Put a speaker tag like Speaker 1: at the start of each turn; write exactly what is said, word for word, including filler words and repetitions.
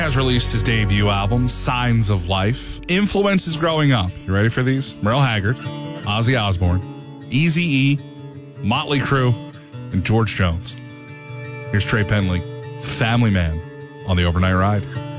Speaker 1: has released his debut album, Signs of Life. Influences growing up. You ready for these? Merle Haggard, Ozzy Osbourne, Eazy-E, Motley Crue, and George Jones. Here's Trey Penley, Family Man, on the Overnight Ride.